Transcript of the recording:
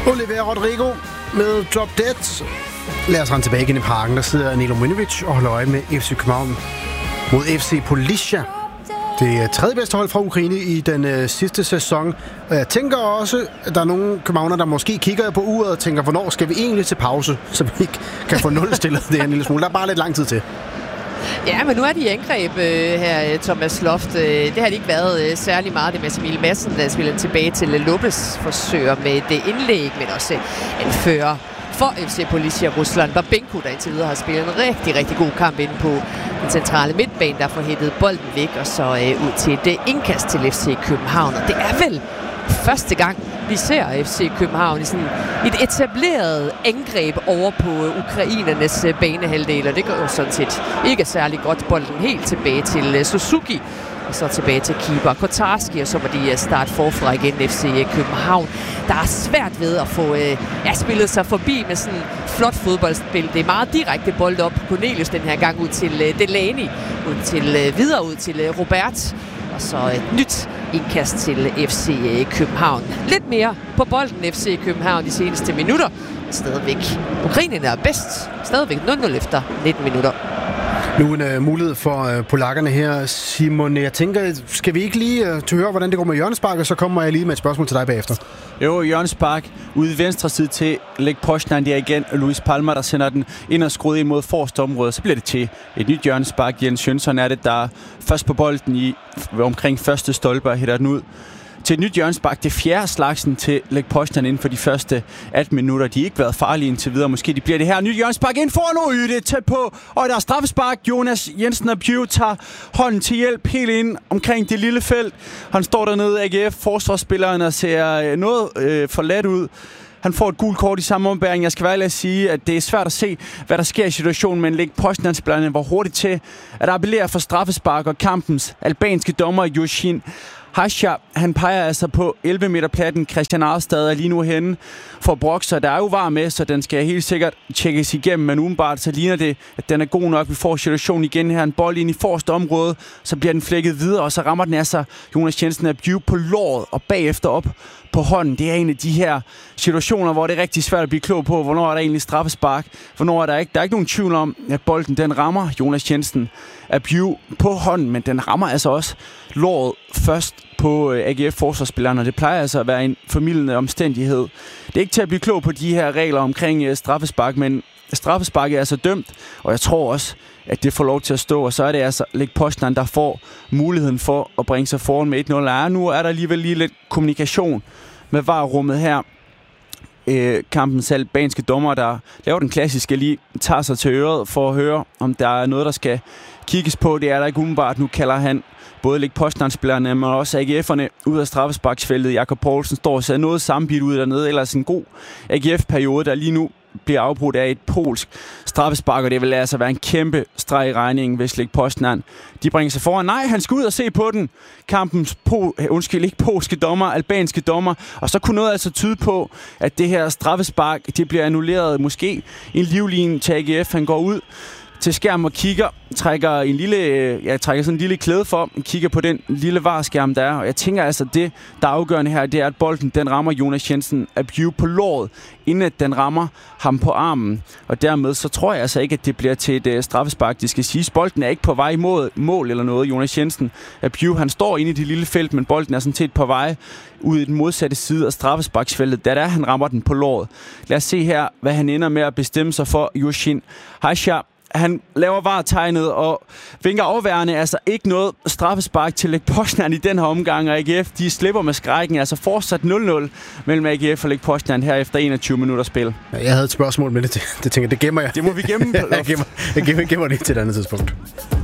Oliver Rodrigo med Drop Dead. Lad os rende tilbage igen i parken. Der sidder Nilo Minovic og holder øje med FC København mod FC Policia. Det er tredje bedste hold fra Ukraine i den sidste sæson. Og jeg tænker også, at der er nogle københavner, der måske kigger på uret og tænker, hvornår skal vi egentlig til pause, så vi ikke kan få nulstillet det her en lille smule. Der er bare lidt lang tid til. Ja, men nu er de i angreb her, Thomas Loft. Det har de ikke været særlig meget. Det med Emil Madsen, der spiller tilbage til Lopez, forsøger med det indlæg, men også en fører for FC Policia Rusland. Babenko, der indtil videre har spillet en rigtig, rigtig god kamp inde på den centrale midtbane, der får hættet bolden væk, og så ud til et indkast til FC København. Og det er vel første gang, vi ser FC København i sådan et etableret angreb over på ukrainernes banehalvdel, og det går jo sådan set ikke særlig godt. Bolden helt tilbage til Suzuki, og så tilbage til keeper Kotarski, og så må de starte forfra igen FC København. Der er svært ved at få spillet sig forbi med sådan flot fodboldspil. Det er meget direkte bold op. Cornelius den her gang ud til Delaney, videre ud til Robert, og så et nyt indkast til FC København. Lidt mere på bolden FC København de seneste minutter. Stadigvæk ukrainerne er bedst. Stadigvæk 0-0 efter 19 minutter. Nu en mulighed for polakkerne her. Simon, jeg tænker, skal vi ikke lige høre, hvordan det går med hjørnespark, og så kommer jeg lige med et spørgsmål til dig bagefter. Jo, hjørnespark ude i venstre side til Lech Poznan. Det er igen Luis Palma, der sender den ind og skruet ind mod forreste område. Så bliver det til et nyt hjørnespark. Jens Jønsson er det, der først på bolden i omkring første stolpe og hætter den ud til et nyt hjørnespark. Det fjerde slagsen til Lech Poznan inden for de første 18 minutter. De har ikke været farlige indtil videre. Måske de bliver det her. Nyt hjørnespark ind foran det er tæt på. Og der er straffespark. Jonas Jensen og Pugh tager hånden til hjælp helt ind omkring det lille felt. Han står dernede, AGF, forsvarsspilleren, og ser noget forladt ud. Han får et gult kort i samme ombæring. Jeg skal være ærlig at sige, at det er svært at se, hvad der sker i situationen, men Lech Poznan-spillerne var hurtigt til at appellere for straffespark, og kampens albanske dommer, Yoshin Hasha, han peger altså på 11 meter platten. Christian Arstad er lige nu henne for Broxer. Der er jo var med, så den skal helt sikkert tjekkes igennem, men umiddelbart så ligner det, at den er god nok. Vi får situationen igen her. En bold ind i forreste område, så bliver den flækket videre, og så rammer den altså Jonas Jensen af Bue på låret og bagefter op på hånden. Det er en af de her situationer, hvor det er rigtig svært at blive klog på, hvornår er der egentlig straffespark, hvornår er der ikke. Der er ikke nogen tvivl om, at bolden den rammer Jonas Jensen af Bue på hånden, men den rammer altså også låret først på AGF-forsvarsspillerne, og det plejer altså at være en formildende omstændighed. Det er ikke til at blive klog på de her regler omkring straffespark, men straffespark er altså dømt, og jeg tror også, at det får lov til at stå, og så er det altså Lech Poznan, der får muligheden for at bringe sig foran med 1-0. Nu er der alligevel lige lidt kommunikation med VAR-rummet her. Kampens albanske dommer, der laver den klassiske, lige tager sig til øret for at høre, om der er noget, der skal kigges på. Det er der ikke umiddelbart. Nu kalder han både Lech Poznan-spillerne, men også AGF'erne ud af straffesparksfeltet. Jakob Poulsen står og ser noget sammenbidt ud dernede. Ellers en god AGF-periode, der lige nu bliver afbrudt af et polsk straffespark, og det vil altså være en kæmpe streg i regningen, hvis Lech Poznan de bringer sig foran. Nej, han skal ud og se på den. Kampens ikke polske dommer, albanske dommer, og så kunne noget altså tyde på, at det her straffespark, det bliver annulleret. Måske en livline til AGF. Han går ud til skærm og trækker sådan en lille klæde for, kigger på den lille VAR-skærm, der er. Og jeg tænker altså, det der er afgørende her, det er, at bolden den rammer Jonas Jensen af Bue på låret, inden at den rammer ham på armen. Og dermed så tror jeg altså ikke, at det bliver til et straffespark. Det skal siges, bolden er ikke på vej mod mål eller noget. Jonas Jensen af Bue, han står inde i det lille felt, men bolden er sådan set på vej ud i den modsatte side af straffesparksfeltet, da han rammer den på låret. Lad os se her, hvad han ender med at bestemme sig for. Yoshin Hasha, han laver VAR-tegnet og vinker overværende, altså ikke noget straffespark til Lech Poznan i den her omgang, og AGF, de slipper med skrækken, altså fortsat 0-0 mellem AGF og Lech Poznan her efter 21 minutter spil. Jeg havde et spørgsmål med det tænker jeg, det gemmer jeg. Det må vi gemme på. Jeg gemmer det til et andet tidspunkt.